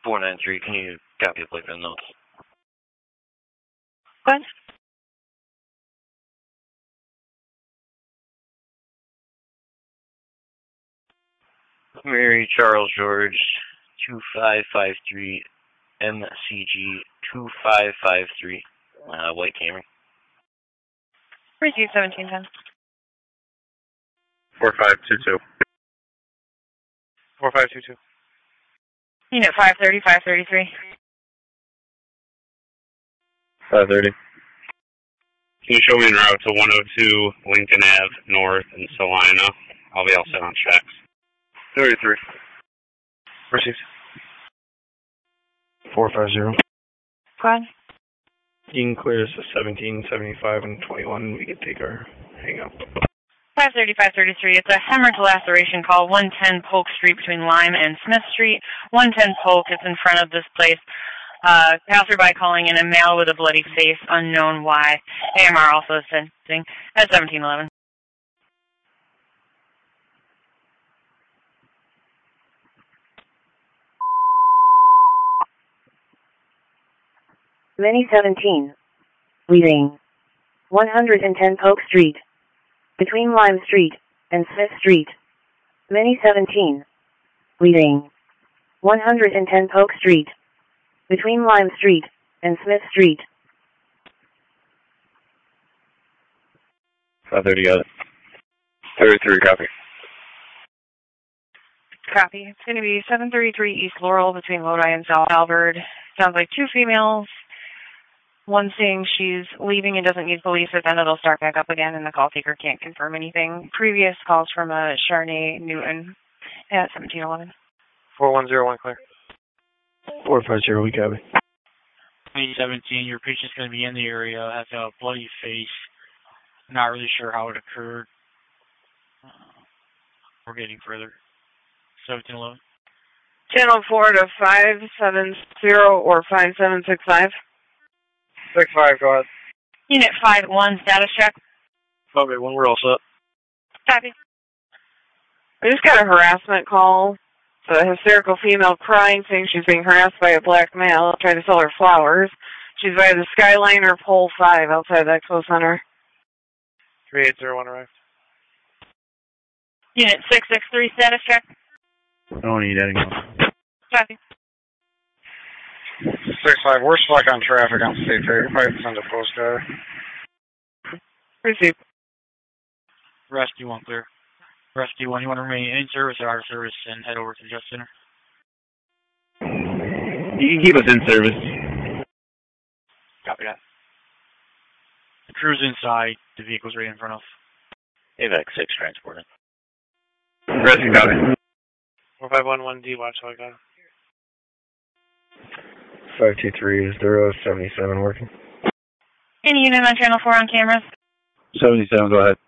493, can you copy the plate and notes? What? Mary Charles George, 2553, MCG 2553, white Camry. Receive 1710. 4522. 4522. Unit 530, 533. 530. Can you show me en route to 102 Lincoln Ave North in Salina? I'll be all set on checks. 33. Received. 450. Go ahead. You can clear us to 17, 75, and 21. We can take our hang up. 530, 533. It's a hemorrhage laceration call, 110 Polk Street between Lime and Smith Street. 110 Polk, it's in front of this place. Passerby calling in a male with a bloody face, unknown why. AMR also sensing at 1711. Mini 17. Leading 110 Polk Street. Between Lime Street and Smith Street. Mini 17. Leading 110 Polk Street. Between Lime Street and Smith Street. 530, got it. 33, copy. Copy. It's going to be 733 East Laurel between Lodi and South Albert. Sounds like two females. One saying she's leaving and doesn't need police, but then it'll start back up again, and the call taker can't confirm anything. Previous calls from Charnay Newton at 1711. 4101, clear. 450, we copy. 2017, your patient's going to be in the area, has a bloody face. Not really sure how it occurred. We're getting further. 1711. Channel 4 to 570 or 5765. 65, go ahead. Unit 5-1, status check. Okay, when we're all set. Copy. I just got a harassment call. It's a hysterical female crying, saying she's being harassed by a black male trying to sell her flowers. She's by the Skyliner Pole 5 outside the Expo Center. 3801 arrived. Unit 663, status check. I don't need anything else. Copy. 65, we're stuck on traffic on State Fair. Probably send a postcard. Receive. Rescue 1, clear. Rescue 1, you want to remain in service or out of service and head over to the Just Center? You can keep us in service. Copy that. The crew's inside. The vehicle's right in front of. AVAC 6 transporting. Rescue, copy. 4511D, watch how I got it. 523 077 working. Any unit on Channel 4 on cameras? 77, go ahead.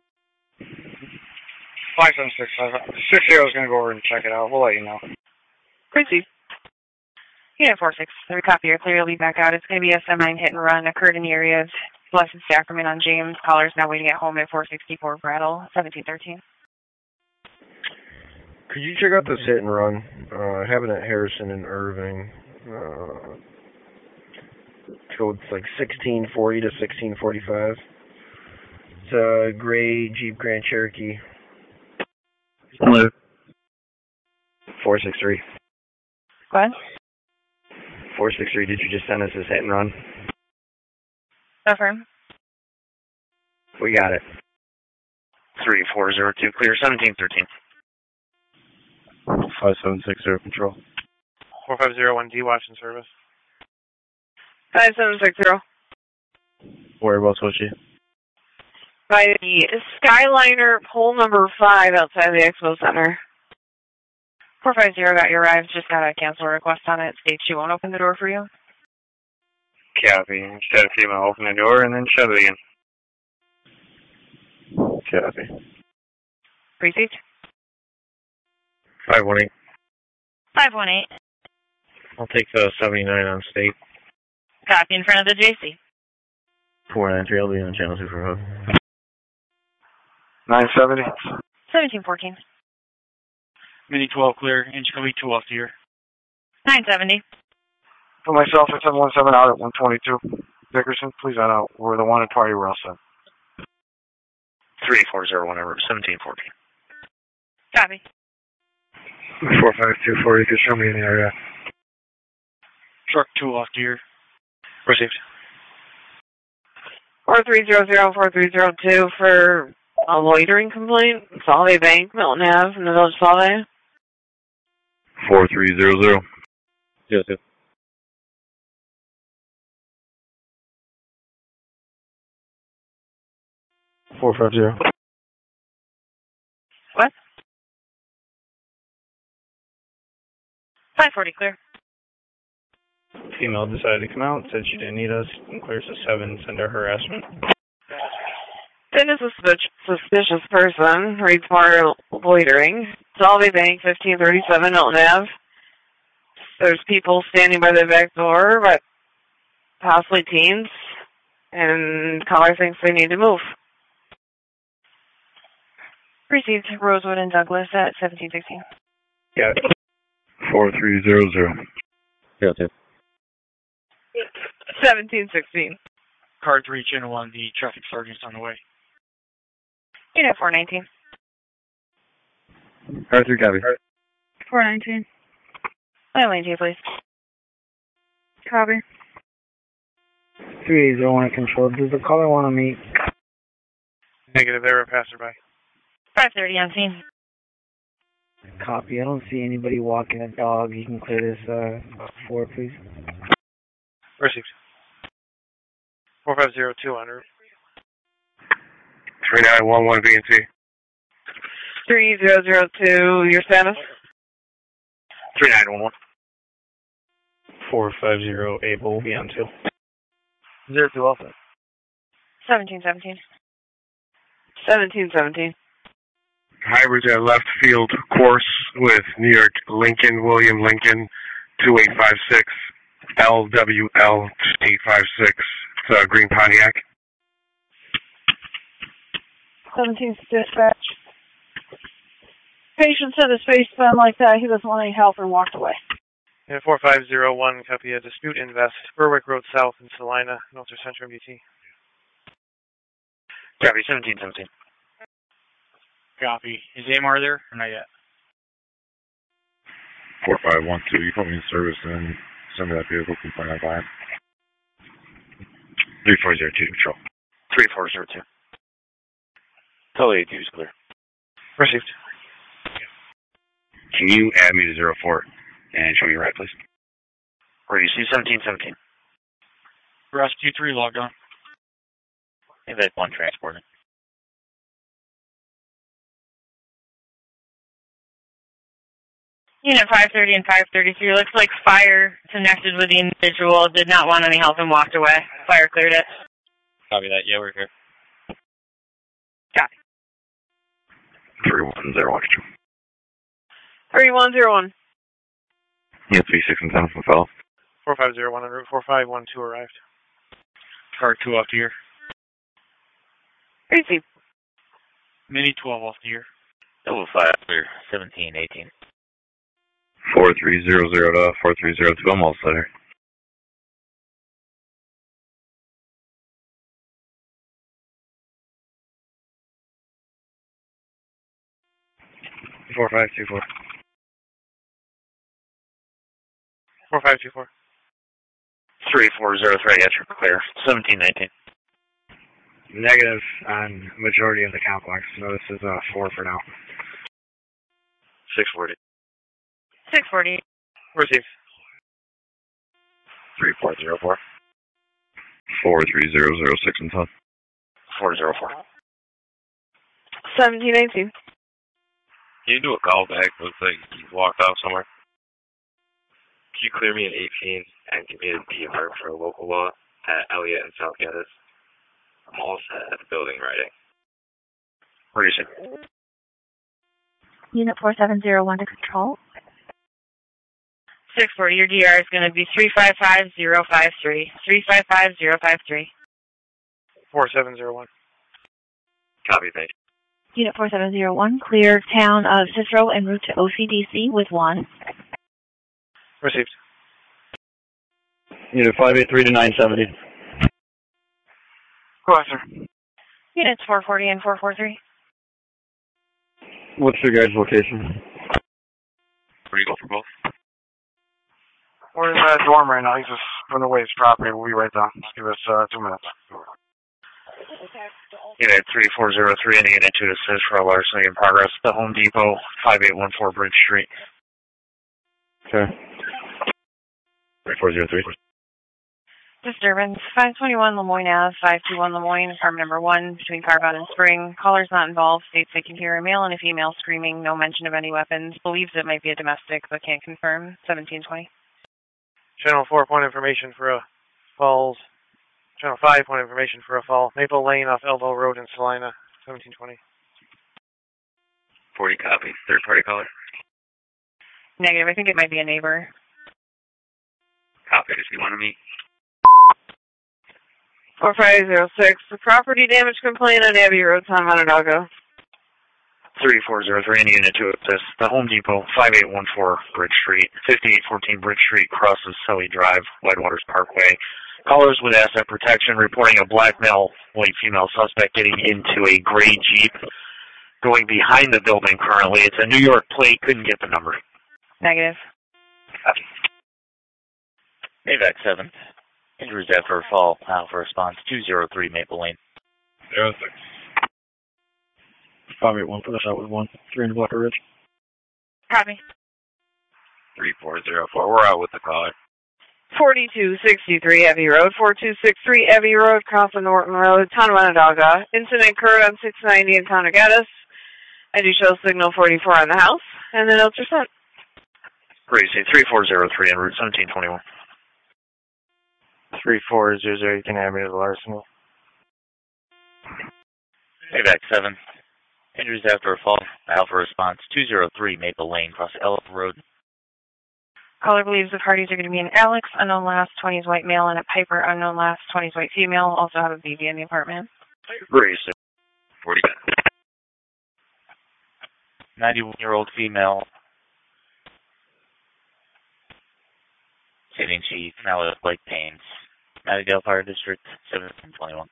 5765. 60 is going to go over and check it out. We'll let you know. Receive. Unit 463, copy. You're clear. You'll be back out. It's going to be a semi hit and run occurred in the area of Blessed Sacrament on James. Callers now waiting at home at 464 Brattle, 1713. Could you check out this hit and run? Happened at Harrison and Irving. Code's like 1640 to 1645. It's a gray Jeep Grand Cherokee. Hello. 463. Go ahead. 463, did you just send us this hit and run? Affirm. We got it. 3402, clear, 1713. 5760, control. 4501D, watch in service. 5760. Whereabouts was she? By the Skyliner pole number 5 outside the Expo Center. 450 got your arrives. Just got a cancel request on it. States she won't open the door for you. Copy. Just had a female open the door and then shut it again. Copy. Received. 518. 518. I'll take the 79 on state. Copy in front of the JC. 493, I'll be on channel 2 for hug. 970. 1714. Mini 12 clear. Inch going to be 2 off here. 970. For myself, at 717 out at 122. Dickerson, please add out. We're the one at party, we're all set. 3401 over 1714. Copy. 45240, you can show me in the area. Truck 2 off deer. Received. 4300-4302 for a loitering complaint. Solvay Bank, Milton Ave, in the village of Solvay. 4300. Yes, yes. 450. What? 540 clear. Female decided to come out, said she didn't need us, and clears a 7, under harassment. Then is a suspicious person. Reads more loitering. Solvay Bank, 1537 Milton Ave. There's people standing by the back door, but possibly teens, and caller thinks they need to move. Received Rosewood and Douglas at 1716. Yeah. 4300. Yes, yes. 1716. Car 3, Channel 1, the traffic sergeant's on the way. Unit 419. Car 3, copy. 419. Lane 2, please. Copy. 3801 control. Does the caller want to meet? Negative error, passerby. 530 on scene. Copy. I don't see anybody walking a dog. You can clear this 4, please. Received. 450200. 3911 VNC. 3002, your status? 3911. 450 Able will be on 2. 02 also. 1717. 1717. Hybrids at left field course with New York Lincoln, William Lincoln, 2856, LWL 856, Green Pontiac. 17 dispatch. Patient said his face been like that. He doesn't want any help and walked away. Yeah, 4501, copy a dispute invest. Berwick Road South in Salina, North Central MDT. Copy, 1717. Copy. Is AMR there or not yet? 4512, you put me in service and send me that vehicle complaint on file. 3402, control. 3402. Totally 82 is clear. Received. Can you add me to 04 and show me your right, please? Where do you see 1717? Rescue 3 logged on. Evac 1 transporting. Unit 530 and 533. Looks like fire connected with the individual. Did not want any help and walked away. Fire cleared it. Copy that. Yeah, we're here. Copy. 3101. 3101. Yeah, 36 and 10 from Fellow. 4501 en route. 4512 arrived. Car 2 off deer. Receive. Mini 12 off deer. Double 5 clear. 1718. 4300 to 4302. I'm all set here. Four five two four. 4524. 3403. Yes, you're clear. 1719. Negative on majority of the complex. So this is 4 for now. 640. 640. Received. 3404. 43006 and 10. 404. 1718. Can you do a call back? Looks like you walked off somewhere. Could you clear me an 18 and give me a DMR for local law at Elliott and South Geddes? I'm all set at the building writing. Where do you see? Unit 4701 to control. 640. Your DR is going to be 355053. 355053. 4701. Copy, thank you. Unit 4701, clear town of Cicero en route to OCDC with 1. Received. Unit 583 to 970. Go ahead, sir. Units 440 and 443. What's your guys' location? Where do you go for both? We're in the dorm right now. He's just putting away his property. We'll be right down. Just give us 2 minutes. Unit 3403 and Unit 2 to assist for a larceny in progress. The Home Depot, 5814 Bridge Street. Okay. 3403. Disturbance 521 Lemoyne Ave, 521 Lemoyne, apartment number 1, between Carbon and Spring. Callers not involved, states they can hear a male and a female screaming, no mention of any weapons, believes it might be a domestic, but can't confirm. 1720. Channel 4, point information for a falls. Channel 5, point information for a fall. Maple Lane off Elbow Road in Salina, 1720. 40 copy. Third party caller. Negative, I think it might be a neighbor. Copy if you want to meet. 4506, the property damage complaint on Abbey Road, Town of Onondaga. 3403 and Unit 2 to assist. The Home Depot, 5814 Bridge Street. 5814 Bridge Street crosses Sully Drive, Whitewaters Parkway. Callers with asset protection reporting a black male, white female suspect getting into a gray Jeep going behind the building currently. It's a New York plate, couldn't get the number. Negative. Copy. AVAC 7. Injuries after a fall. Alpha response 203 Maple Lane. 06. 581 for the shot with 1. 300 Blocker Ridge. Copy. 3404. We're out with the caller. 4263 Abbey Road, 4263 Abbey Road, Coffin Norton Road, Town of Onondaga. Incident occurred on 690 in Town of Gaddis. I do show signal 44 on the house, and the notes are sent. Gracie, 3403 en route 1721. 3400, you can have me to the arsenal. AVAC 7. Injuries after a fall. Alpha response 203 Maple Lane, across Elf Road. Caller believes the parties are going to be an Alex, unknown last, 20s white male, and a Piper, unknown last, 20s white female. Also have a baby in the apartment. Gracie. 40. 91-year-old female. Stating she now with leg pains. Mattydale Fire District, 1721.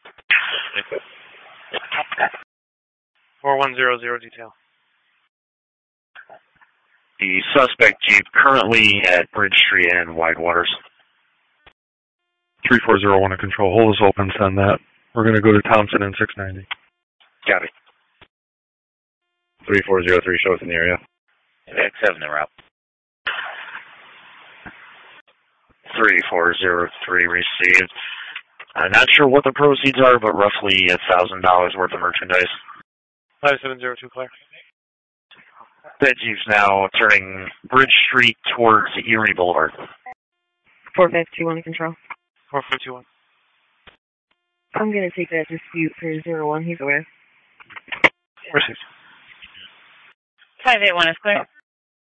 4100 detail. The suspect Jeep currently at Bridge Street and Whitewaters. 3401 to control. Hold is open, send that. We're going to go to Thompson and 690. Got it. 3403 shows in the area. AVAC 7 en route. 3403 received. I'm not sure what the proceeds are, but roughly $1,000 worth of merchandise. 5702 Claire. That Jeep's now turning Bridge Street towards Erie Boulevard. 4521 control. 4521. I'm going to take that dispute for 01. He's aware. Received. 581 is clear.